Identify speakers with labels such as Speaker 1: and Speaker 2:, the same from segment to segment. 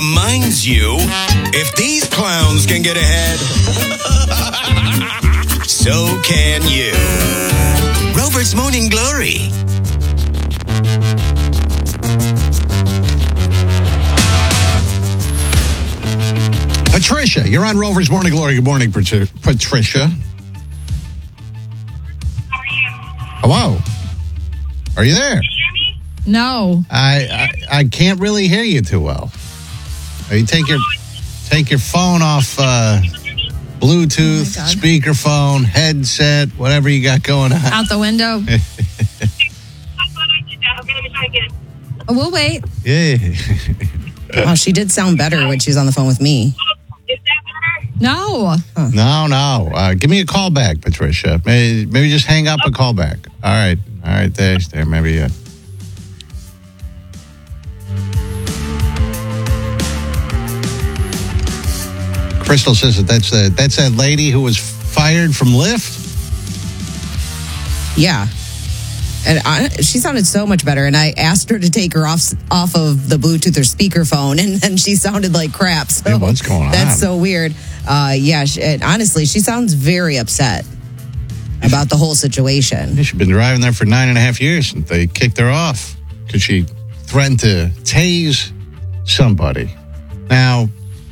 Speaker 1: reminds you, if these clowns can get ahead, so can you. Rover's Morning Glory.
Speaker 2: Patricia, you're on Rover's Morning Glory. Good morning, Patricia. Hello. Are you there?
Speaker 3: Can you hear me?
Speaker 4: No.
Speaker 2: I can't really hear you too well. You take your phone off Bluetooth, speakerphone, headset, whatever you got going on.
Speaker 4: Out the window.
Speaker 3: I thought I did that. Okay, let me try again.
Speaker 4: We'll wait.
Speaker 2: Yeah.
Speaker 5: Oh, she did sound better when she was on the phone with me.
Speaker 3: Is that better?
Speaker 4: No.
Speaker 2: No. Give me a call back, Patricia. Maybe just hang up and call back. All right. There. Maybe. Crystal says that's that lady who was fired from Lyft.
Speaker 5: Yeah. And she sounded so much better. And I asked her to take her off of the Bluetooth or speakerphone, and then she sounded like crap. So
Speaker 2: hey, what's going on?
Speaker 5: That's so weird. And honestly, she sounds very upset about the whole situation.
Speaker 2: She's been driving there for 9.5 years, and they kicked her off because she threatened to tase somebody. Now,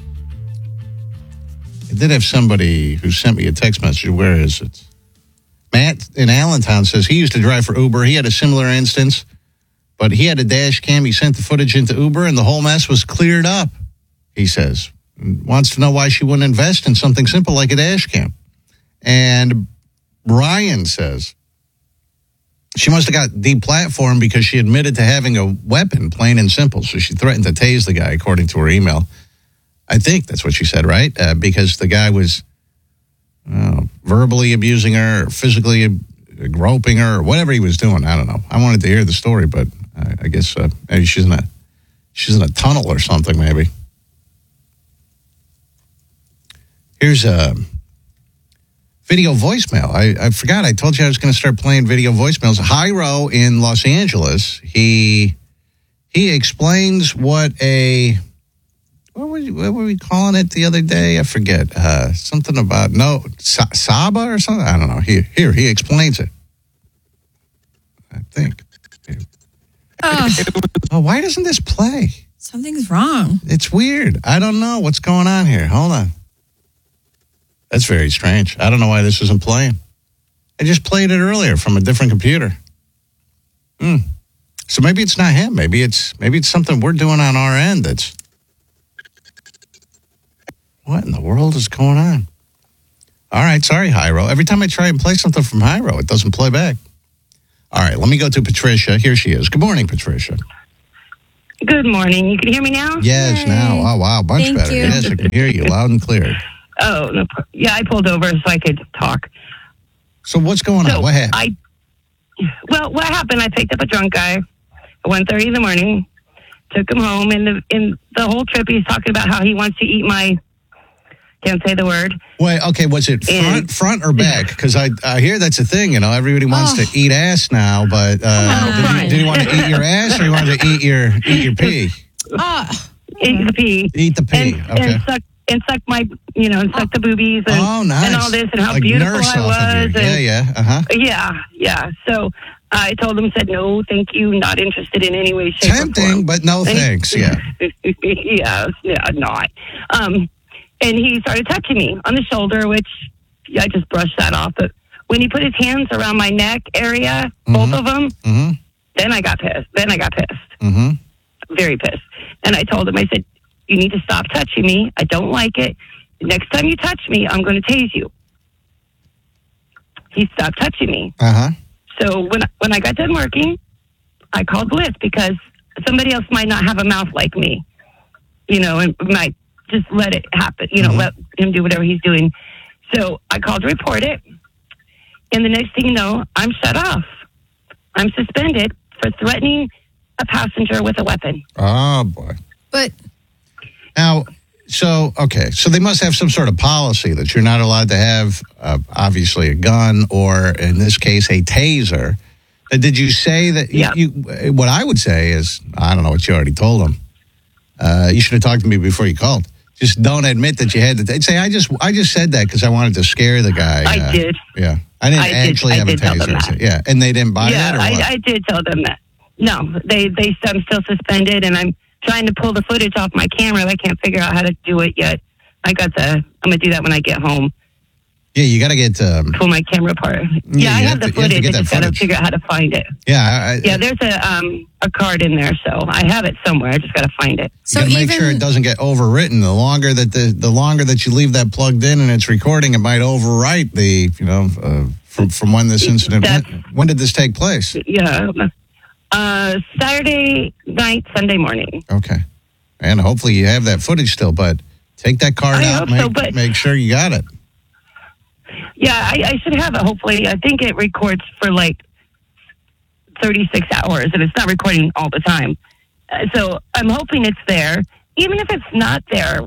Speaker 2: I did have somebody who sent me a text message. Where is it? Matt in Allentown says he used to drive for Uber. He had a similar instance, but he had a dash cam. He sent the footage into Uber, and the whole mess was cleared up, he says. Wants to know why she wouldn't invest in something simple like a dash cam. And Brian says she must have got deplatformed because she admitted to having a weapon, plain and simple. So she threatened to tase the guy, according to her email. I think that's what she said, right? Because the guy was verbally abusing her, or physically groping her, or whatever he was doing. I don't know. I wanted to hear the story, but I guess maybe she's in a tunnel or something. Maybe. Here's a video voicemail. I forgot. I told you I was going to start playing video voicemails. Jairo in Los Angeles. He explains what were we calling it the other day? I forget. Something about Saba or something. I don't know. Here he explains it. I think. Oh, why doesn't this play?
Speaker 4: Something's wrong.
Speaker 2: It's weird. I don't know what's going on here. Hold on. That's very strange. I don't know why this isn't playing. I just played it earlier from a different computer. So maybe it's not him. Maybe it's something we're doing on our end that's. What in the world is going on? All right, sorry, Jairo. Every time I try and play something from Jairo, it doesn't play back. All right, let me go to Patricia. Here she is. Good morning, Patricia.
Speaker 3: Good morning. You can hear me now?
Speaker 2: Yes,
Speaker 4: Yay.
Speaker 2: now. Oh, wow, much
Speaker 4: Thank
Speaker 2: better.
Speaker 4: you.
Speaker 2: Yes, I can hear you loud and clear.
Speaker 3: Oh, no. Yeah, I pulled over so I could talk.
Speaker 2: So what's going on? What happened?
Speaker 3: What happened? I picked up a drunk guy at 1:30 in the morning, took him home, and in the whole trip he's talking about how he wants to eat my. Can't say the word.
Speaker 2: Wait, okay, was it front or back? Because I hear that's a thing, everybody wants to eat ass now, but did you want to eat your ass or you wanted to eat your pee?
Speaker 3: Eat the pee.
Speaker 2: Eat the pee, okay.
Speaker 3: And suck my, suck the boobies and,
Speaker 2: nice.
Speaker 3: and all this and how
Speaker 2: like
Speaker 3: beautiful
Speaker 2: nurse
Speaker 3: I
Speaker 2: off
Speaker 3: was.
Speaker 2: of you.
Speaker 3: Yeah. So I told him, said, no, thank you, not interested in any way, shape, or form.
Speaker 2: Tempting, but no thanks, yeah.
Speaker 3: Not. And he started touching me on the shoulder, which I just brushed that off. But when he put his hands around my neck area, both of them, then I got pissed. Very pissed. And I told him, I said, you need to stop touching me. I don't like it. Next time you touch me, I'm going to tase you. He stopped touching me. So when I got done working, I called Lyft because somebody else might not have a mouth like me, and might just let it happen, let him do whatever he's doing. So I called to report it. And the next thing you know, I'm shut off. I'm suspended for threatening a passenger with a weapon.
Speaker 2: Oh, boy.
Speaker 4: But
Speaker 2: now, so they must have some sort of policy that you're not allowed to have, obviously, a gun or, in this case, a taser. Did you say that?
Speaker 3: Yeah.
Speaker 2: What I would say is, I don't know what you already told them. You should have talked to me before you called. Just don't admit that you had to. Say, I just said that because I wanted to scare the guy.
Speaker 3: I did.
Speaker 2: Yeah. I didn't actually have a taser. Yeah. And they didn't buy that, or what?
Speaker 3: I did tell them that. No, I'm still suspended, and I'm trying to pull the footage off my camera. I can't figure out how to do it yet. I'm going to do that when I get home.
Speaker 2: Yeah, you got to get...
Speaker 3: pull my camera apart. Yeah, I have the footage. I just got to figure out how to find it.
Speaker 2: Yeah.
Speaker 3: There's a card in there, so I have it somewhere. I just got to find it.
Speaker 2: So you got to make sure it doesn't get overwritten. The longer that you leave that plugged in and it's recording, it might overwrite from when this incident... When did this take place?
Speaker 3: Yeah. Saturday night, Sunday morning.
Speaker 2: Okay. And hopefully you have that footage still, but take that card out and make sure you got it.
Speaker 3: Yeah, I should have it, hopefully. I think it records for like 36 hours, and it's not recording all the time. So I'm hoping it's there. Even if it's not there,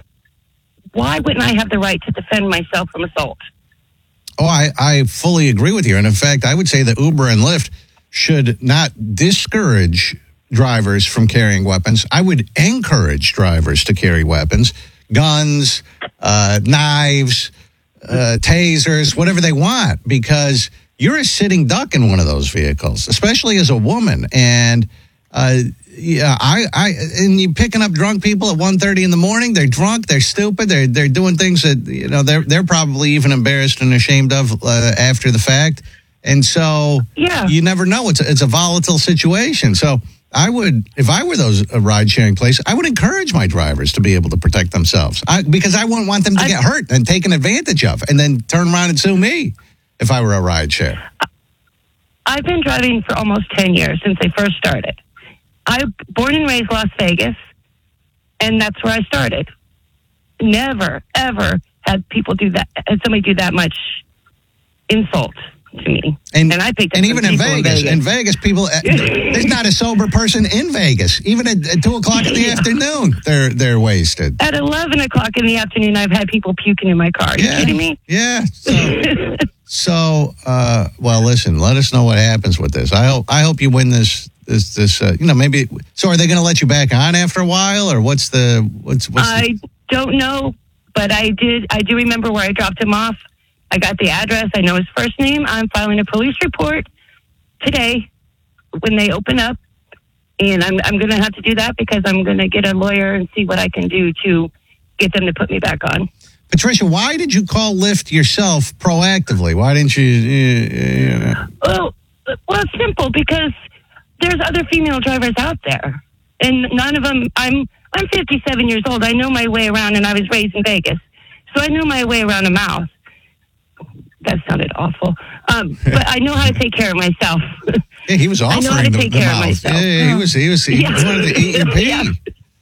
Speaker 3: why wouldn't I have the right to defend myself from assault?
Speaker 2: Oh, I fully agree with you. And in fact, I would say that Uber and Lyft should not discourage drivers from carrying weapons. I would encourage drivers to carry weapons, guns, knives, tasers, whatever they want, because you're a sitting duck in one of those vehicles, especially as a woman. And and you picking up drunk people at 1:30 in the morning. They're drunk. They're stupid. They're doing things that they're probably even embarrassed and ashamed of after the fact. And so you never know. It's a volatile situation. So if I were those ride sharing places, I would encourage my drivers to be able to protect themselves because I wouldn't want them to get hurt and taken advantage of and then turn around and sue me if I were a ride share.
Speaker 3: I've been driving for almost 10 years since I first started. I'm born and raised Las Vegas, and that's where I started. Never, ever had somebody do that much insult to me. And I picked up
Speaker 2: even in Vegas, people, there's not a sober person in Vegas. Even at 2 o'clock in the afternoon, they're wasted.
Speaker 3: At 11 o'clock in the afternoon, I've had people puking in my car. Are you kidding me?
Speaker 2: Yeah. So, well, listen, let us know what happens with this. I hope you win this, maybe. So are they going to let you back on after a while, or what's
Speaker 3: I don't know, but I do remember where I dropped him off. I got the address. I know his first name. I'm filing a police report today when they open up, and I'm going to have to do that because I'm going to get a lawyer and see what I can do to get them to put me back on.
Speaker 2: Patricia, why did you call Lyft yourself proactively? Why didn't you?
Speaker 3: Well, it's simple because there's other female drivers out there, and none of them. I'm 57 years old. I know my way around, and I was raised in Vegas, so I knew my way around a mouth. That sounded awful, but I know how to take care of myself.
Speaker 2: Yeah, he was offering
Speaker 3: I know how to take care of myself.
Speaker 2: Yeah, he wanted to eat your pee.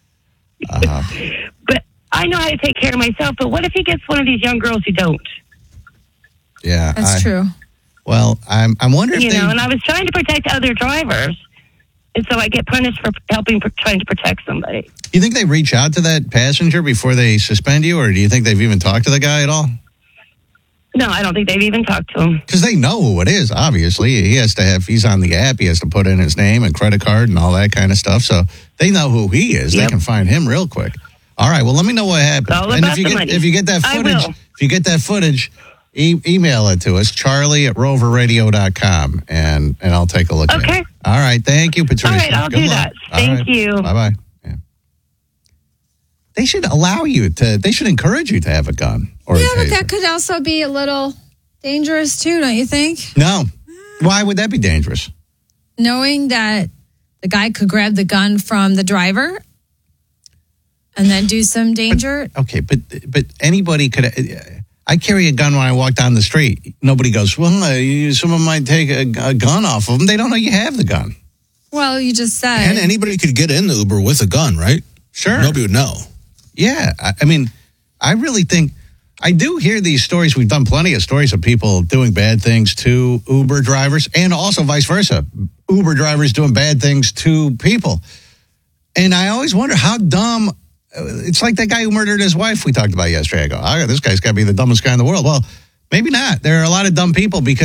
Speaker 3: But I know how to take care of myself. But what if he gets one of these young girls who don't?
Speaker 2: Yeah,
Speaker 4: that's true.
Speaker 2: Well, I'm wondering.
Speaker 3: And I was trying to protect other drivers, and so I get punished for trying to protect somebody.
Speaker 2: Do you think they reach out to that passenger before they suspend you, or do you think they've even talked to the guy at all?
Speaker 3: No, I don't think they've even talked to him.
Speaker 2: Because they know who it is, obviously. He's on the app. He has to put in his name and credit card and all that kind of stuff. So they know who he is. Yep. They can find him real quick. All right, well, let me know what happens.
Speaker 3: All about the money.
Speaker 2: If you get that footage, email it to us, charlie@roverradio.com, and I'll take a look at it.
Speaker 3: Okay.
Speaker 2: All right, thank you, Patricia.
Speaker 3: All right, I'll do that. Thank you.
Speaker 2: Bye-bye. Yeah. They should they should encourage you to have a gun or a taser.
Speaker 4: But that could also be a little dangerous too, don't you think?
Speaker 2: No. Why would that be dangerous?
Speaker 4: Knowing that the guy could grab the gun from the driver and then do some danger.
Speaker 2: But anybody could. I carry a gun when I walk down the street. Nobody goes, well, someone might take a gun off of them. They don't know you have the gun.
Speaker 4: Well, you just said.
Speaker 6: And anybody could get in the Uber with a gun, right?
Speaker 2: Sure.
Speaker 6: Nobody would know.
Speaker 2: Yeah. I mean, I really think, I do hear these stories. We've done plenty of stories of people doing bad things to Uber drivers and also vice versa. Uber drivers doing bad things to people. And I always wonder how dumb, it's like that guy who murdered his wife we talked about yesterday. I go, this guy's got to be the dumbest guy in the world. Well, maybe not. There are a lot of dumb people because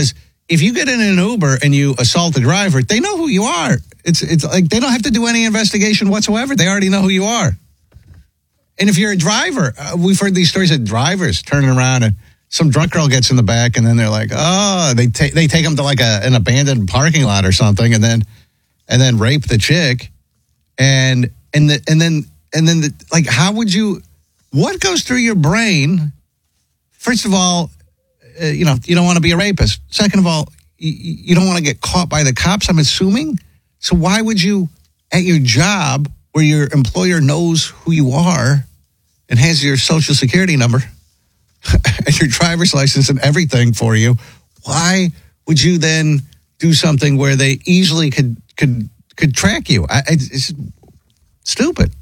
Speaker 2: if you get in an Uber and you assault a driver, they know who you are. It's like they don't have to do any investigation whatsoever. They already know who you are. And if you're a driver, we've heard these stories of drivers turning around and some drunk girl gets in the back and then they're like, oh, they take them to like an abandoned parking lot or something and then rape the chick. And then like, how would you, what goes through your brain? First of all, you don't want to be a rapist. Second of all, you don't want to get caught by the cops, I'm assuming. So why would you, at your job where your employer knows who you are and has your social security number and your driver's license and everything for you, why would you then do something where they easily could track you? It's stupid.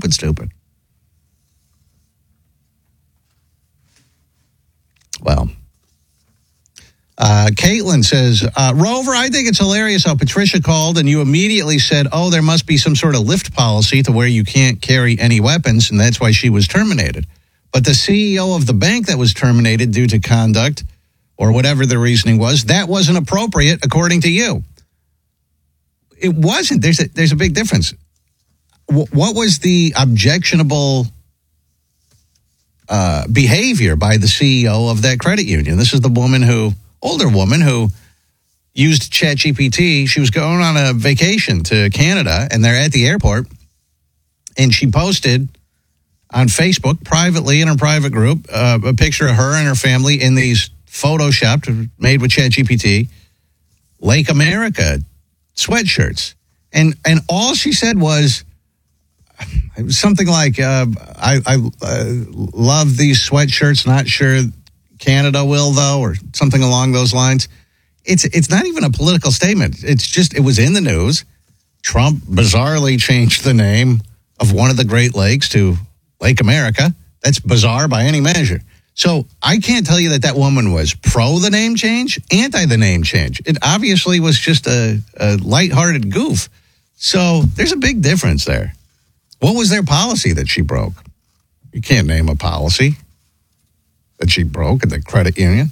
Speaker 2: Well, Caitlin says, Rover, I think it's hilarious how Patricia called and you immediately said, oh, there must be some sort of lift policy to where you can't carry any weapons, and that's why she was terminated. But the CEO of the bank that was terminated due to conduct or whatever the reasoning was, that wasn't appropriate according to you. It wasn't. There's a big difference. What was the objectionable behavior by the CEO of that credit union? This is the older woman who used ChatGPT. She was going on a vacation to Canada, and they're at the airport, and she posted on Facebook privately in her private group a picture of her and her family in these photoshopped, made with ChatGPT, Lake America sweatshirts. And all she said was something like, I love these sweatshirts, not sure Canada will, though, or something along those lines. It's not even a political statement. It's just, it was in the news. Trump bizarrely changed the name of one of the Great Lakes to Lake America. That's bizarre by any measure. So I can't tell you that woman was pro the name change, anti the name change. It obviously was just a lighthearted goof. So there's a big difference there. What was their policy that she broke? You can't name a policy that she broke at the credit union.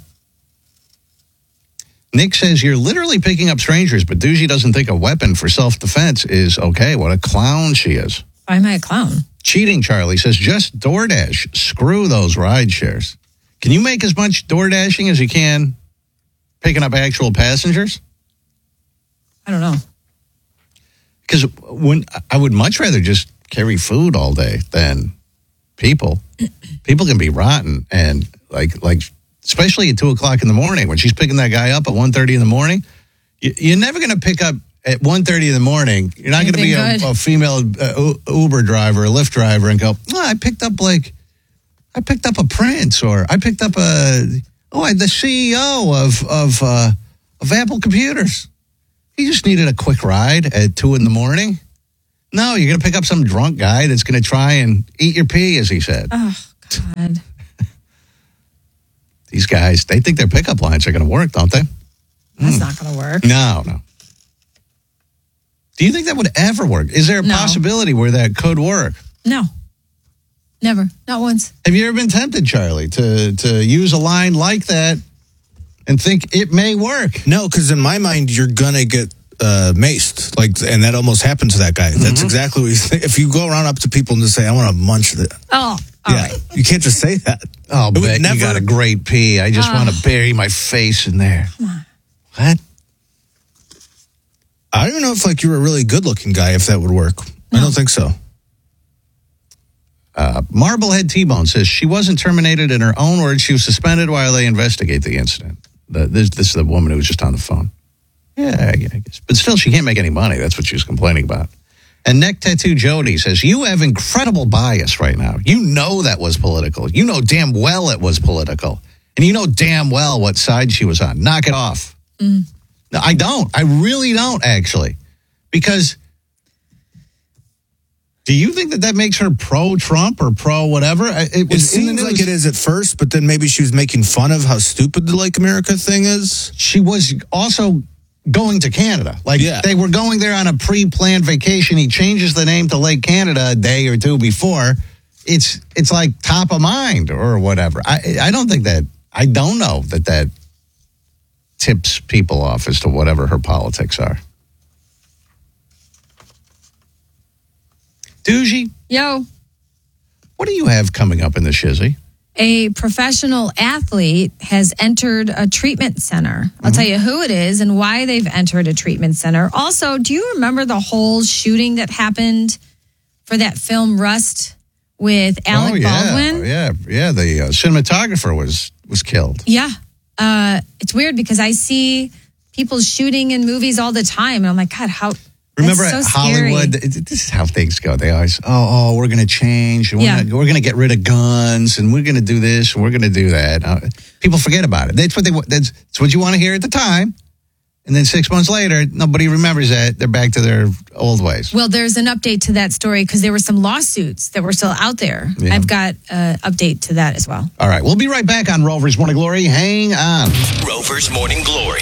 Speaker 2: Nick says, you're literally picking up strangers, but Doogie doesn't think a weapon for self-defense is okay. What a clown she is.
Speaker 4: Why am I a clown?
Speaker 2: Cheating Charlie says, just DoorDash. Screw those ride shares. Can you make as much DoorDashing as you can picking up actual passengers?
Speaker 4: I don't know.
Speaker 2: Because I would much rather just carry food all day than people. People can be rotten, and like especially at 2:00 in the morning when she's picking that guy up at 1:30 in the morning. You're never going to pick up at 1:30 in the morning. You're not going to be a female Uber driver, a Lyft driver, and go, oh, I picked up a prince, or I picked up the CEO of Apple Computers. He just needed a quick ride at 2 in the morning. No, you're going to pick up some drunk guy that's going to try and eat your pee, as he said.
Speaker 4: Oh, God.
Speaker 2: These guys, they think their pickup lines are going to work, don't they?
Speaker 4: That's not going to work.
Speaker 2: No. Do you think that would ever work? Is there a possibility where that could work?
Speaker 4: No. Never. Not once.
Speaker 2: Have you ever been tempted, Charlie, to use a line like that and think it may work?
Speaker 6: No, because in my mind, you're going to get maced. And that almost happened to that guy. That's exactly what you think. If you go around up to people and just say, I want to munch that.
Speaker 4: Oh, all right.
Speaker 6: You can't just say that.
Speaker 2: Oh, bet you got a great pee. I just want to bury my face in there.
Speaker 4: Come on.
Speaker 2: What?
Speaker 6: I don't even know if you were a really good-looking guy, if that would work. No. I don't think so.
Speaker 2: Marblehead T-Bone says she wasn't terminated in her own words. She was suspended while they investigate the incident. This is the woman who was just on the phone. Yeah, I guess. But still, she can't make any money. That's what she was complaining about. And Neck Tattoo Jody says, you have incredible bias right now. You know that was political. You know damn well it was political. And you know damn well what side she was on. Knock it off. No, I don't. I really don't, actually. Because do you think that makes her pro-Trump or pro-whatever?
Speaker 6: It seems like it is at first, but then maybe she was making fun of how stupid the Lake America thing is.
Speaker 2: She was also going to Canada. They were going there on a pre-planned vacation. He changes the name to Lake Canada a day or two before. It's like top of mind or whatever. I don't think that. I don't know that tips people off as to whatever her politics are. Doogie,
Speaker 4: Yo,
Speaker 2: what do you have coming up in the shizzy?
Speaker 4: a professional athlete has entered a treatment center. I'll tell you who it is and why they've entered a treatment center. Also, do you remember the whole shooting that happened for that film Rust with Alec Baldwin?
Speaker 2: Yeah. The cinematographer was killed.
Speaker 4: Yeah. It's weird because I see people shooting in movies all the time. And I'm like, God, how...
Speaker 2: Remember
Speaker 4: that's
Speaker 2: at
Speaker 4: so scary.
Speaker 2: Hollywood, this is how things go. They always, we're going to change. And we're going to get rid of guns, and we're going to do this, and we're going to do that. People forget about it. That's what you want to hear at the time. And then 6 months later, nobody remembers that. They're back to their old ways.
Speaker 4: Well, there's an update to that story because there were some lawsuits that were still out there.
Speaker 2: Yeah.
Speaker 4: I've got an update to that as well.
Speaker 2: All right. We'll be right back on Rover's Morning Glory. Hang on.
Speaker 1: Rover's Morning Glory.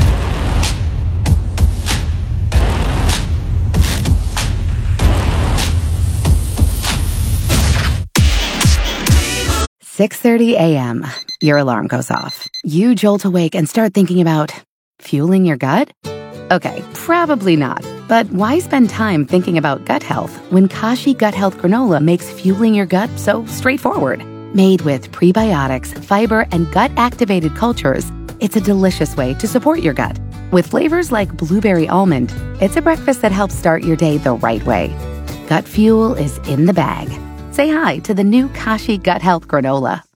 Speaker 7: "6:30 a.m. Your alarm goes off. You jolt awake and start thinking about fueling your gut? Okay, probably not. But why spend time thinking about gut health when Kashi Gut Health Granola makes fueling your gut so straightforward? Made with prebiotics, fiber, and gut-activated cultures, it's a delicious way to support your gut. With flavors like blueberry almond, it's a breakfast that helps start your day the right way. Gut fuel is in the bag. Say hi to the new Kashi Gut Health Granola.